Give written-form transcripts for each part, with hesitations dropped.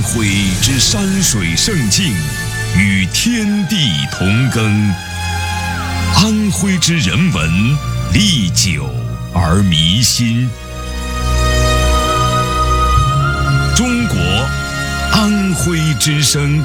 徽之山水胜境，与天地同耕。安徽之人文，历久而弥新。中国安徽之声。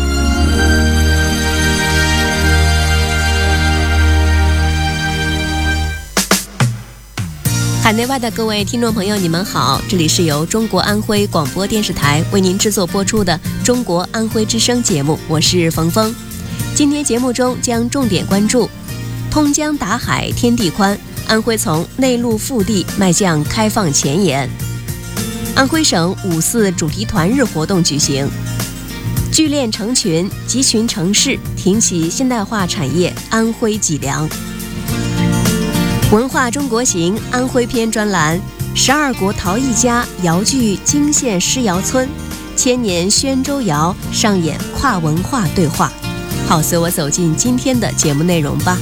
海内外的各位听众朋友，你们好，这里是由中国安徽广播电视台为您制作播出的中国安徽之声节目，我是冯峰。今天节目中将重点关注通江达海天地宽，安徽从内陆腹地迈向开放前沿。安徽省5·4主题团日活动举行，聚练成群，集群成市，挺起现代化产业安徽脊梁。文化中国行安徽篇专栏，12国陶艺家窑具惊现施窑村，千年宣州窑上演跨文化对话。好，随我走进今天的节目内容吧。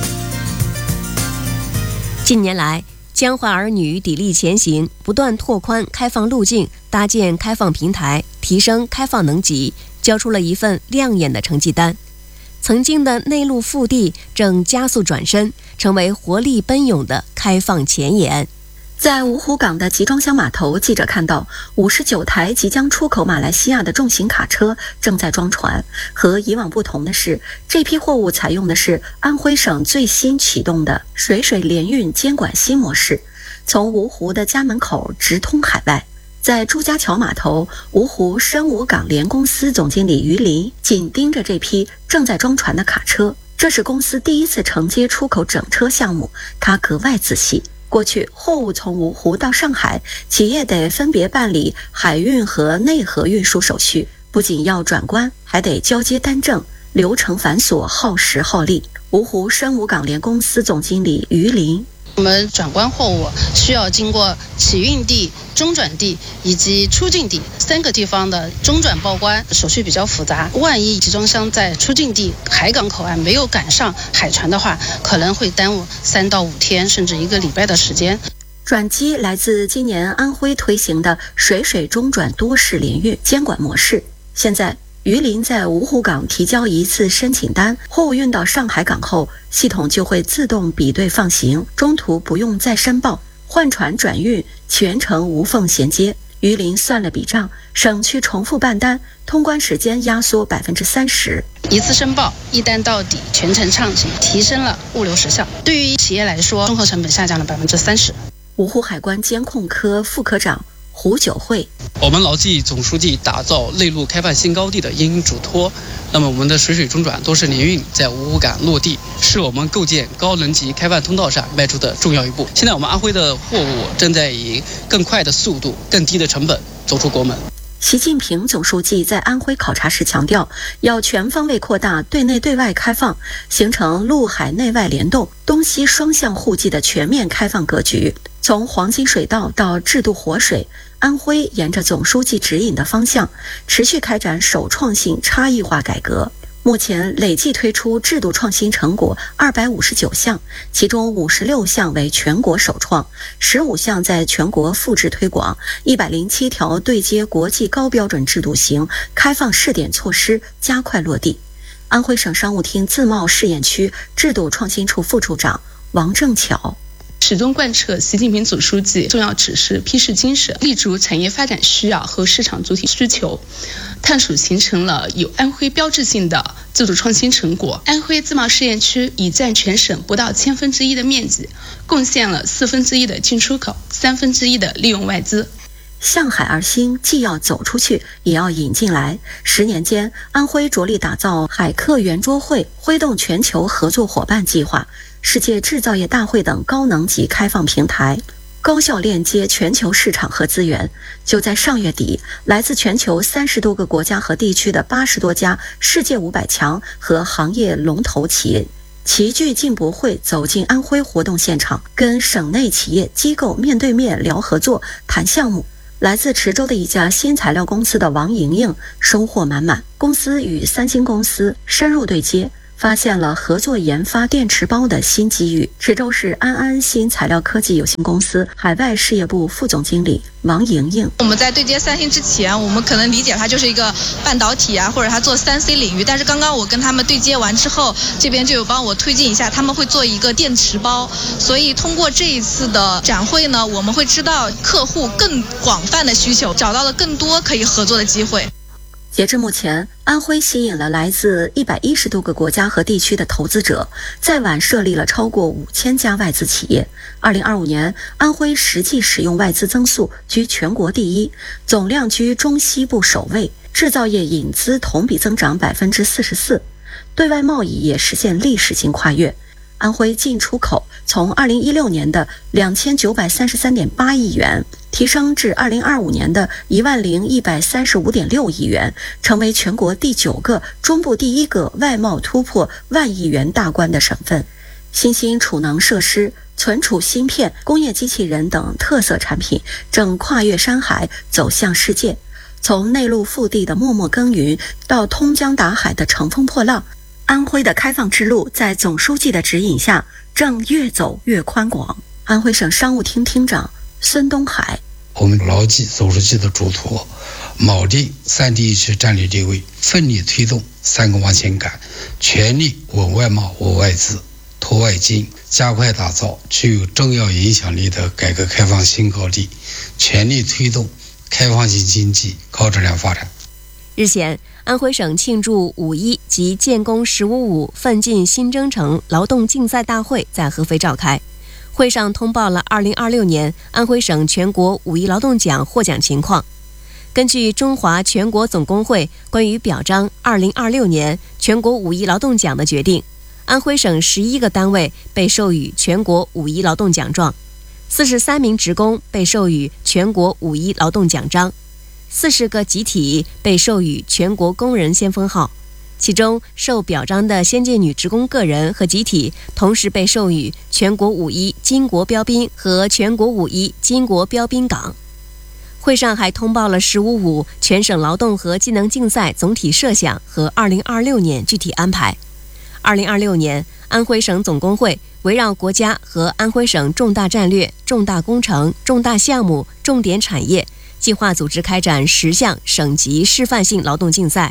近年来，江淮儿女砥砺前行，不断拓宽开放路径，搭建开放平台，提升开放能级，交出了一份亮眼的成绩单。曾经的内陆腹地正加速转身，成为活力奔涌的开放前沿。 在芜湖港的集装箱码头，记者看到59台即将出口马来西亚的重型卡车正在装船。和以往不同的是，这批货物采用的是安徽省最新启动的水联运监管新模式，从芜湖的家门口直通海外。在朱家桥码头，芜湖深武港联公司总经理于林紧盯着这批正在装船的卡车，这是公司第一次承接出口整车项目，他格外仔细。过去货物从芜湖到上海，企业得分别办理海运和内河运输手续，不仅要转关，还得交接单证，流程繁琐，耗时耗力。芜湖深武港联公司总经理于林， 我们转关货物需要经过起运地、中转地以及出境地3个地方的中转报关，手续比较复杂。万一集装箱在出境地海港口岸没有赶上海船的话，可能会耽误3到5天甚至1个礼拜的时间。 转机来自今年安徽推行的水中转多式联运监管模式。现在于林在芜湖港提交一次申请单，货物运到上海港后，系统就会自动比对放行，中途不用再申报，换船转运全程无缝衔接。于林算了笔账，省去重复办单，通关时间压缩30%。 一次申报，一单到底，全程畅行，提升了物流时效。对于企业来说，综合成本下降了30%。 芜湖海关监控科副科长胡九惠， 我们牢记总书记打造内陆开放新高地的引领嘱托，那么我们的水中转多式联运在芜湖港落地，是我们构建高能级开放通道上迈出的重要一步。现在我们安徽的货物正在以更快的速度、更低的成本走出国门。 习近平总书记在安徽考察时强调，要全方位扩大对内对外开放，形成陆海内外联动、东西双向互济的全面开放格局。从黄金水道到制度活水，安徽沿着总书记指引的方向，持续开展首创性差异化改革。目前累计推出制度创新成果259项，其中56项为全国首创，15项在全国复制推广，107条对接国际高标准制度型开放试点措施加快落地。安徽省商务厅自贸试验区制度创新处副处长王正巧， 始终贯彻习近平总书记重要指示批示精神，立足产业发展需要和市场主体需求，探索形成了有安徽标志性的制度创新成果。安徽自贸试验区已占全省不到1/1000的面积，贡献了1/4的进出口，1/3的利用外资。 向海而兴，既要走出去，也要引进来。10年间，安徽着力打造海客圆桌会、挥动全球合作伙伴计划、世界制造业大会等高能级开放平台，高效链接全球市场和资源。就在上月底，来自全球30多个国家和地区的80多家世界500强和行业龙头企业齐聚进博会，走进安徽活动现场，跟省内企业机构面对面聊合作、谈项目。来自池州的一家新材料公司的王莹莹收获满满，公司与3星公司深入对接， 发现了合作研发电池包的新机遇。池州市安安新材料科技有限公司海外事业部副总经理王莹莹： 我们在对接三星之前，我们可能理解它就是一个半导体啊，或者它做3C 领域。但是刚刚我跟他们对接完之后，这边就有帮我推进一下，他们会做一个电池包。所以通过这一次的展会呢，我们会知道客户更广泛的需求，找到了更多可以合作的机会。 截至目前，安徽吸引了来自110多个国家和地区的投资者，在皖设立了超过5000家外资企业。2025年，安徽实际使用外资增速居全国第一，总量居中西部首位，制造业引资同比增长44%，对外贸易也实现历史性跨越。安徽进出口从2016年的2933.8亿元提升至2025年的10135.6亿元，成为全国第9个、中部第1个外贸突破10000亿元大关的省份。新兴储能设施、存储芯片、工业机器人等特色产品正跨越山海走向世界。从内陆腹地的默默耕耘到通江达海的乘风破浪，安徽的开放之路在总书记的指引下正越走越宽广。安徽省商务厅厅长孙东海： 我们牢记总书记的嘱托，铆定3地一区战略定位，奋力推动3个往前赶，全力稳外贸、稳外资、拓外经，加快打造具有重要影响力的改革开放新高地，全力推动开放性经济高质量发展。 日前，安徽省庆祝5·1及建功10·55奋进新征程劳动竞赛大会在合肥召开。会上通报了2026年安徽省全国5·1劳动奖获奖情况。根据中华全国总工会关于表彰2026年全国5·1劳动奖的决定，安徽省11个单位被授予全国5·1劳动奖状，43名职工被授予全国5·1劳动奖章，40个集体被授予全国工人先锋号，其中受表彰的先进女职工个人和集体同时被授予全国5·1巾帼标兵和全国5·1巾帼标兵岗。会上还通报了10·55全省劳动和技能竞赛总体设想和2026年具体安排。2026年，安徽省总工会围绕国家和安徽省重大战略、重大工程、重大项目、重点产业，计划组织开展10项省级示范性劳动竞赛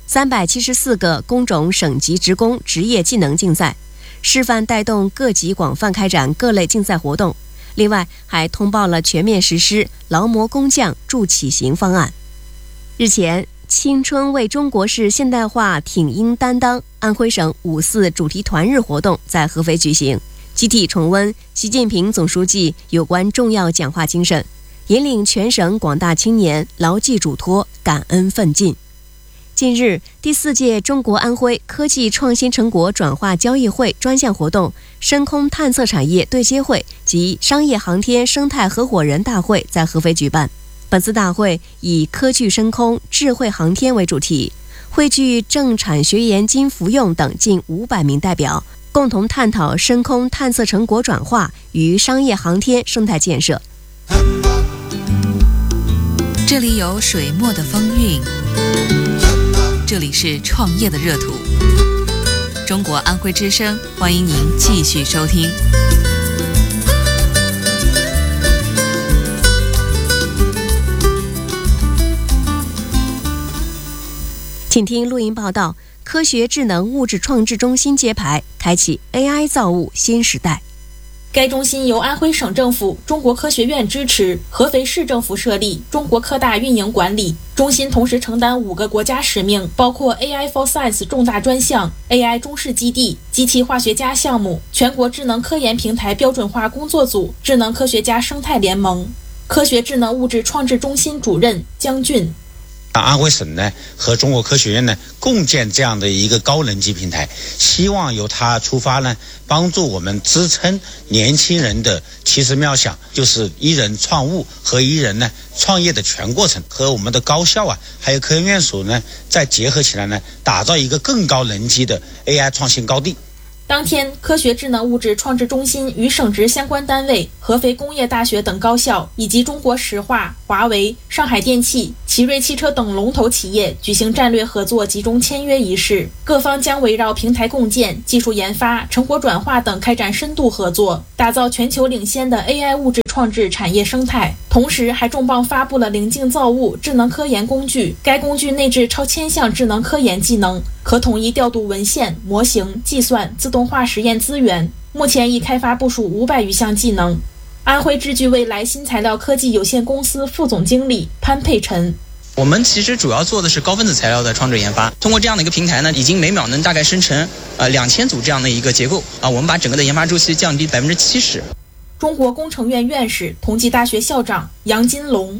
，374个工种省级职工职业技能竞赛，示范带动各级广泛开展各类竞赛活动。另外，还通报了全面实施劳模工匠助企行方案。日前，青春为中国式现代化挺膺担当安徽省5·4主题团日活动在合肥举行，集体重温习近平总书记有关重要讲话精神，引领全省广大青年牢记嘱托，感恩奋进。近日，第4届中国安徽科技创新成果转化交易会专项活动深空探测产业对接会及商业航天生态合伙人大会在合肥举办。本次大会以科技深空、智慧航天为主题，汇聚政产学研经服用等近500名代表，共同探讨深空探测成果转化与商业航天生态建设。 这里有水墨的风韵，这里是创业的热土。中国安徽之声，欢迎您继续收听。 请听录音报道：科学智能物质创制中心揭牌，开启 AI 造物新时代。 该中心由安徽省政府、中国科学院支持，合肥市政府设立，中国科大运营管理。中心同时承担5个国家使命，包括 AI for Science 重大专项、AI 中试基地、机器化学家项目、全国智能科研平台标准化工作组、智能科学家生态联盟。科学智能物质创制中心主任姜俊。 安徽省呢和中国科学院呢共建这样的一个高能级平台，希望由它出发呢，帮助我们支撑年轻人的奇思妙想，就是一人创物和一人呢创业的全过程，和我们的高校啊还有科研院所呢再结合起来呢，打造一个更高能级的 AI 创新高地。 当天，科学智能物质创制中心与省直相关单位、合肥工业大学等高校以及中国石化、华为、上海电气、 奇瑞汽车等龙头企业举行战略合作集中签约仪式，各方将围绕平台共建、技术研发、成果转化等开展深度合作，打造全球领先的 AI 物质创制产业生态。同时还重磅发布了棱镜造物智能科研工具，该工具内置超千项智能科研技能，可统一调度文献、模型、计算、自动化实验资源，目前已开发部署500余项技能。安徽智炬未来新材料科技有限公司副总经理潘佩晨， 我们其实主要做的是高分子材料的创制研发，通过这样的一个平台呢，已经每秒能大概生成2000组这样的一个结构我们把整个的研发周期降低70%。 中国工程院院士、同济大学校长杨金龙。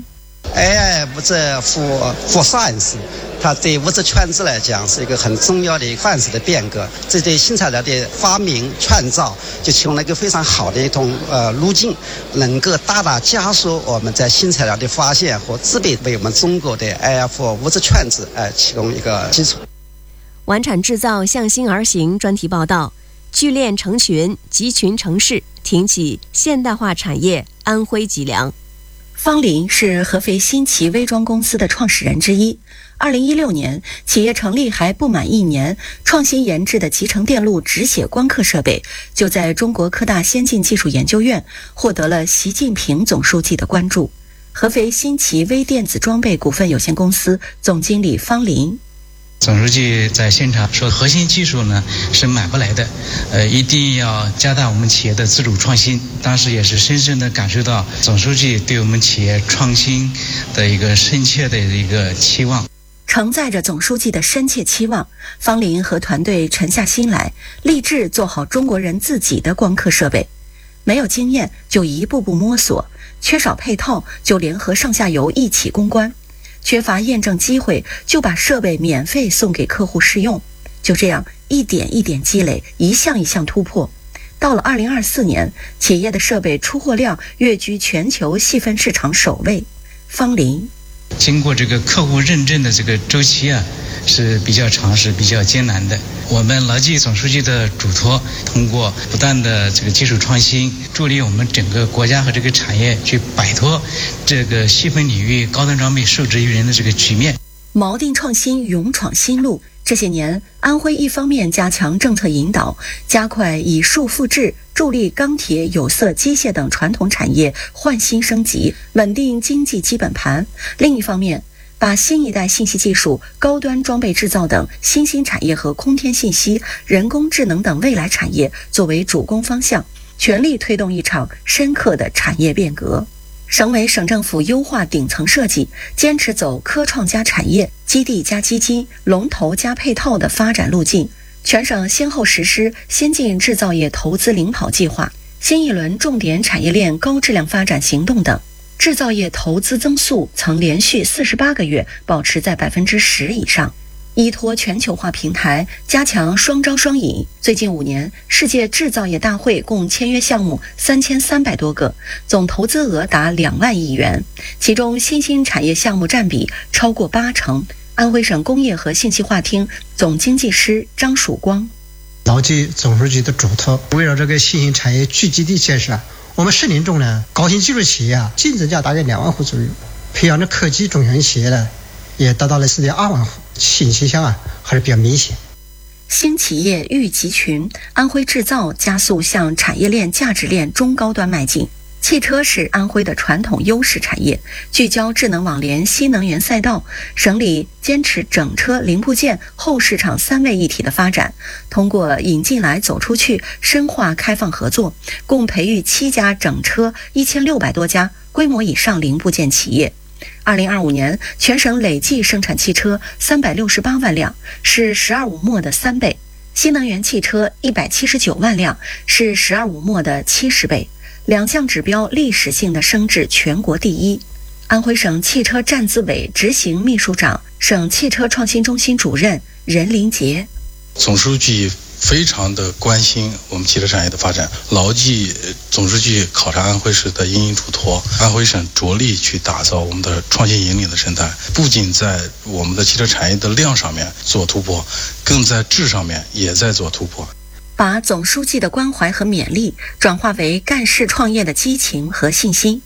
AI 物质for science， 它对物质圈子来讲是一个很重要的一个范式的变革。这对新材料的发明创造就提供了一个非常好的一种路径，能够大大加速我们在新材料的发现和制备，为我们中国的 AI for 物质圈子提供一个基础。 晚产制造向心而行专题报道：聚链成群，集群成市，挺起现代化产业安徽脊梁。 方林是合肥新奇微装公司的创始人之一。2016年，企业成立还不满1年，创新研制的集成电路止血光刻设备就在中国科大先进技术研究院获得了习近平总书记的关注。合肥新奇微电子装备股份有限公司总经理方林。 总书记在现场说，核心技术呢是买不来的，一定要加大我们企业的自主创新。当时也是深深地感受到总书记对我们企业创新的一个深切的一个期望。 承载着总书记的深切期望，方林和团队沉下心来，立志做好中国人自己的光刻设备。没有经验就一步步摸索，缺少配套就联合上下游一起攻关。缺乏验证机会，就把设备免费送给客户试用，就这样一点一点积累，一项一项突破。到了2024年，企业的设备出货量跃居全球细分市场首位。方林， 经过这个客户认证的这个周期是比较长，是比较艰难的。我们牢记总书记的嘱托，通过不断的这个技术创新，助力我们整个国家和这个产业去摆脱这个细分领域高端装备受制于人的这个局面。 锚定创新，勇闯新路。这些年，安徽一方面加强政策引导，加快以数复制，助力钢铁、有色、机械等传统产业换新升级，稳定经济基本盘；另一方面，把新一代信息技术、高端装备制造等新兴产业和空天信息、人工智能等未来产业作为主攻方向，全力推动一场深刻的产业变革。省委省政府优化顶层设计，坚持走科创加产业、基地加基金、龙头加配套的发展路径。全省先后实施先进制造业投资领跑计划、新一轮重点产业链高质量发展行动等。制造业投资增速曾连续48个月保持在10%以上。依托全球化平台，加强双招双引。最近5年，世界制造业大会共签约项目3300多个，总投资额达2万亿元，其中新兴产业项目占比超过80%。安徽省工业和信息化厅总经济师张曙光， 牢记总书记的嘱托，围绕这个新兴产业聚集地建设，我们市林中呢，高新技术企业净增加大概2万户左右，培养的科技中小型企业呢，也达到了4.2万户，新气象还是比较明显。 新企业育集群，安徽制造加速向产业链、价值链中高端迈进。汽车是安徽的传统优势产业，聚焦智能网联、新能源赛道。省里坚持整车零部件后市场3位一体的发展，通过引进来走出去，深化开放合作，共培育7家整车1600多家规模以上零部件企业。2025年，全省累计生产汽车368万辆，是12.5末的3倍；新能源汽车179万辆，是12.5末的70倍。2项指标历史性的升至全国第一。安徽省汽车站资委执行秘书长、省汽车创新中心主任任林杰， 总书记非常的关心我们汽车产业的发展，牢记总书记考察安徽市的殷殷嘱托，安徽省着力去打造我们的创新引领的生态，不仅在我们的汽车产业的量上面做突破，更在质上面也在做突破。 把总书记的关怀和勉励转化为干事创业的激情和信心。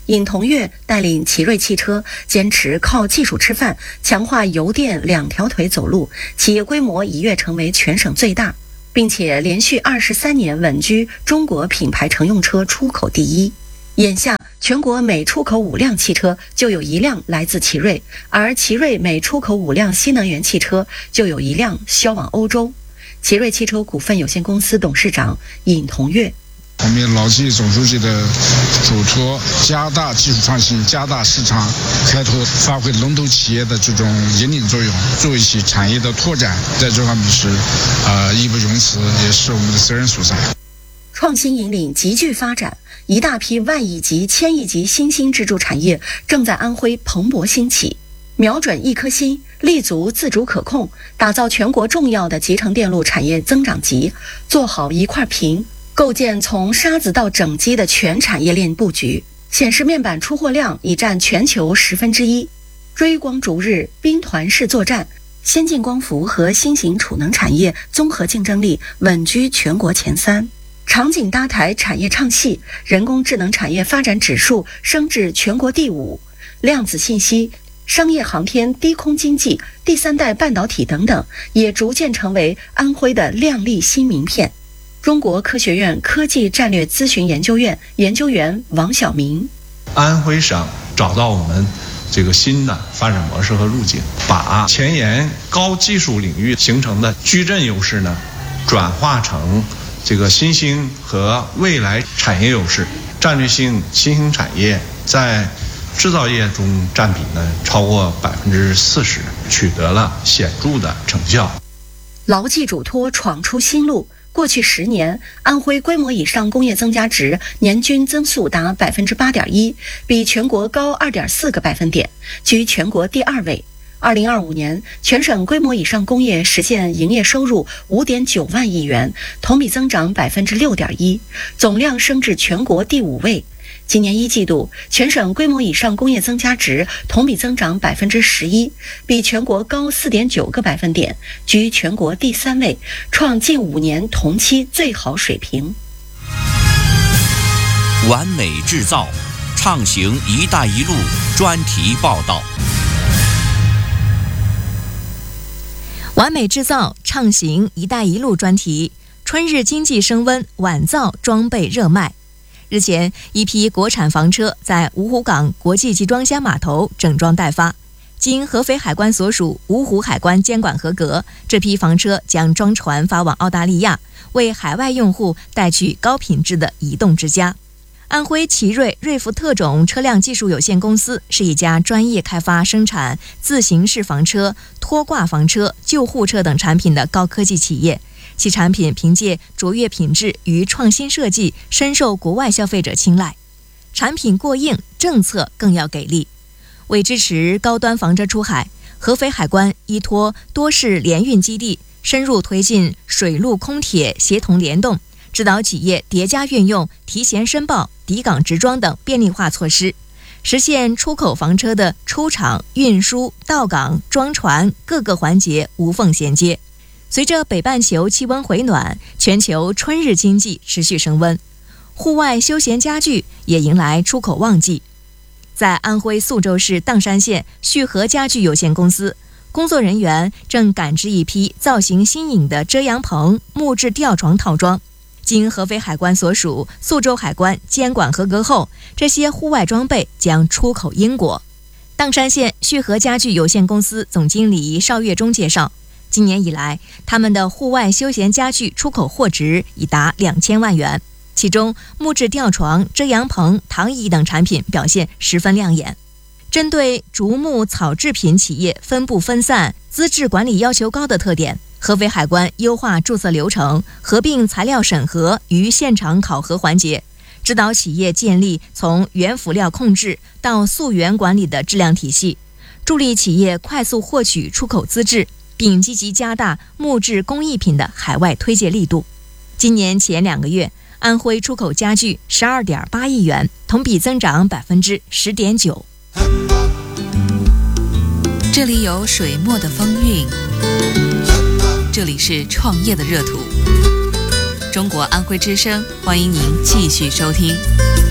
尹同跃带领奇瑞汽车坚持靠技术吃饭，强化油电两条腿走路，企业规模一跃成为全省最大，并且连续23年稳居中国品牌乘用车出口第一。眼下，全国每出口5辆汽车就有1辆来自奇瑞，而奇瑞每出口5辆新能源汽车就有1辆销往欧洲。奇瑞汽车股份有限公司董事长尹同跃： 我们牢记总书记的嘱托，加大技术创新，加大市场开拓，发挥龙头企业的这种引领作用，做一些产业的拓展，在这方面是义不容辞，也是我们的责任所在。 创新引领急剧发展，一大批万亿级、千亿级新兴支柱产业正在安徽蓬勃兴起。瞄准一颗心，立足自主可控，打造全国重要的集成电路产业增长极，做好一块屏，构建从沙子到整机的全产业链布局。显示面板出货量已占全球1/10。追光逐日，兵团式作战，先进光伏和新型储能产业综合竞争力稳居全国前3。场景搭台产业唱戏，人工智能产业发展指数升至全国第5，量子信息、商业航天、低空经济、第3代半导体等等，也逐渐成为安徽的亮丽新名片。中国科学院科技战略咨询研究院研究员王晓明： 安徽省找到我们这个新的发展模式和路径，把前沿高技术领域形成的矩阵优势呢，转化成这个新兴和未来产业优势。战略性新兴产业在制造业中占比呢超过40%，取得了显著的成效。 牢记嘱托，闯出新路。过去10年，安徽规模以上工业增加值年均增速达8.1%，比全国高2.4个百分点，居全国第2位。2025年，全省规模以上工业实现营业收入5.9万亿元，同比增长6.1%，总量升至全国第5位。今年1季度，全省规模以上工业增加值同比增长11%，比全国高4.9个百分点，居全国第3位，创近5年同期最好水平。 完美制造，畅行“一带一路”专题报道。 完美制造，畅行“一带一路”专题。春日经济升温，晚造装备热卖。日前，一批国产房车在芜湖港国际集装箱码头整装待发，经合肥海关所属芜湖海关监管合格，这批房车将装船发往澳大利亚，为海外用户带去高品质的移动之家。安徽奇瑞瑞孚特种车辆技术有限公司是一家专业开发生产自行式房车、拖挂房车、救护车等产品的高科技企业。其产品凭借卓越品质与创新设计，深受国外消费者青睐。产品过硬，政策更要给力。为支持高端房车出海，合肥海关依托多式联运基地，深入推进水陆空铁协同联动，指导企业叠加运用提前申报、抵港直装等便利化措施，实现出口房车的出厂、运输、到港、装船各个环节无缝衔接。随着北半球气温回暖，全球春日经济持续升温，户外休闲家具也迎来出口旺季。在安徽宿州市砀山县旭禾家具有限公司，工作人员正赶制一批造型新颖的遮阳棚、木质吊床套装。经合肥海关所属宿州海关监管合格后，这些户外装备将出口英国。砀山县旭禾家具有限公司总经理邵月忠介绍，今年以来，他们的户外休闲家具出口货值已达2000万元，其中木质吊床、遮阳棚、躺椅等产品表现十分亮眼。针对竹木草制品企业分布分散、资质管理要求高的特点，合肥海关优化注册流程，合并材料审核与现场考核环节，指导企业建立从原辅料控制到溯源管理的质量体系，助力企业快速获取出口资质，并积极加大木质工艺品的海外推介力度。今年前2个月，安徽出口家具12.8亿元，同比增长10.9%。 这里有水墨的风韵，这里是创业的热土。中国安徽之声，欢迎您继续收听。